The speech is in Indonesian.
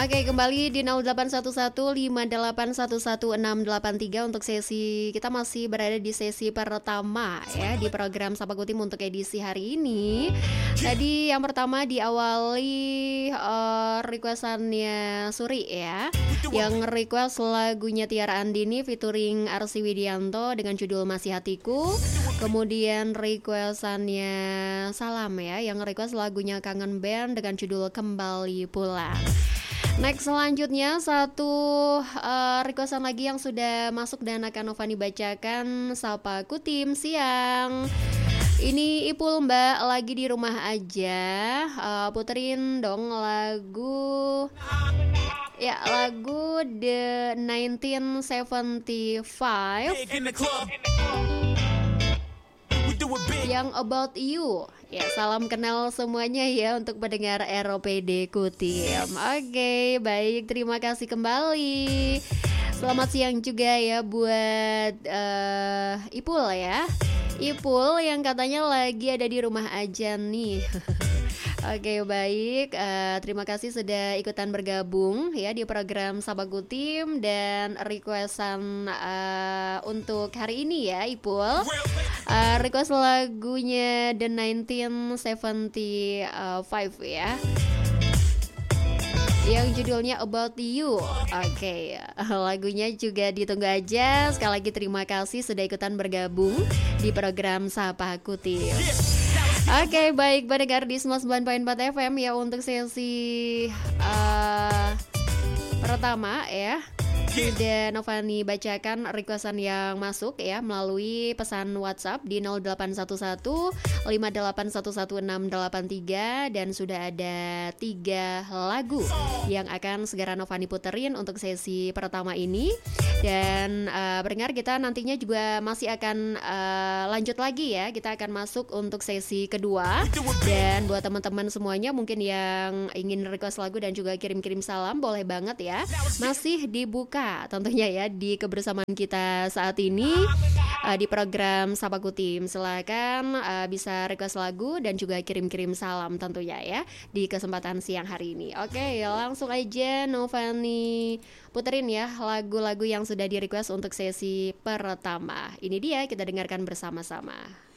Oke, kembali di 0811581163 untuk sesi kita masih berada di sesi pertama ya di program Sapa Kutim untuk edisi hari ini. Tadi yang pertama diawali requestannya Suri ya, yang request lagunya Tiara Andini featuring Arsy Widianto dengan judul Masih Hatiku. Kemudian requestannya Salam ya, yang request lagunya Kangen Band dengan judul Kembali Pulang. Next selanjutnya satu requestan lagi yang sudah masuk dan akan Novani bacakan. Sapa Kutim siang. Ini Ipul Mbak, lagi di rumah aja. Puterin dong lagu The 1975 yang About You. Ya, salam kenal semuanya ya untuk pendengar ROPD Kutim. Oke, baik, terima kasih kembali. Selamat siang juga ya buat Ipul ya. Ipul yang katanya lagi ada di rumah aja nih. Oke, baik, terima kasih sudah ikutan bergabung ya di program Sapa Kutim. Dan requestan untuk hari ini ya Ipul, request lagunya The 1975 ya, yang judulnya About You. Oke, lagunya juga ditunggu aja. Sekali lagi terima kasih sudah ikutan bergabung di program Sapa Kutim. Oke, baik, pendengar di 99.4 FM ya untuk sesi pertama ya. Sudah Novani bacakan requestan yang masuk ya melalui pesan WhatsApp di 0811581163 dan sudah ada 3 lagu yang akan segera Novani puterin untuk sesi pertama ini. Dan pendengar, kita nantinya juga masih akan lanjut lagi ya. Kita akan masuk untuk sesi kedua. Dan buat teman-teman semuanya mungkin yang ingin request lagu dan juga kirim-kirim salam, boleh banget ya. Masih dibuka tentunya ya di kebersamaan kita saat ini di program Sapa Kutim. Silakan bisa request lagu dan juga kirim-kirim salam tentunya ya di kesempatan siang hari ini. Oke, langsung aja Novani puterin ya lagu-lagu yang sudah di request untuk sesi pertama. Ini dia, kita dengarkan bersama-sama.